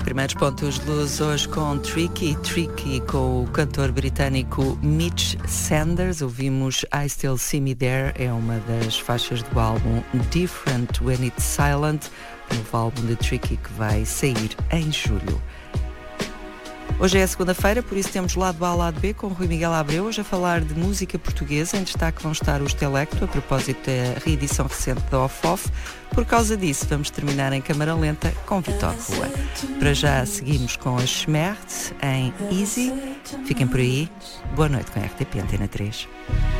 primeiros pontos de luz hoje com Tricky com o cantor britânico Mitch Sanders. Ouvimos I Still See Me There, é uma das faixas do álbum Different When It's Silent, novo álbum de Tricky que vai sair em julho. Hoje é a segunda-feira, por isso temos lado A, lado B com Rui Miguel Abreu. Hoje a falar de música portuguesa. Em destaque vão estar os Telecto, a propósito da reedição recente da Off-Off. Por causa disso, vamos terminar em câmara lenta com Vitor Rua. Para já seguimos com a Schmerz em Easy. Fiquem por aí. Boa noite com a RTP Antena 3.